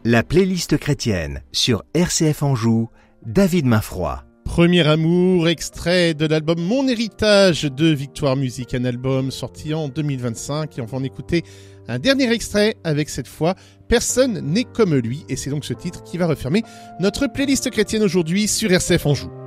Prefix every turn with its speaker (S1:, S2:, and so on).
S1: La playlist chrétienne sur RCF Anjou, David Mainfroy.
S2: Premier amour, extrait de l'album Mon Héritage de Victoire Musique, un album sorti en 2025. Et on va en écouter un dernier extrait avec cette fois Personne n'est comme lui. Et c'est donc ce titre qui va refermer notre playlist chrétienne aujourd'hui sur RCF Anjou.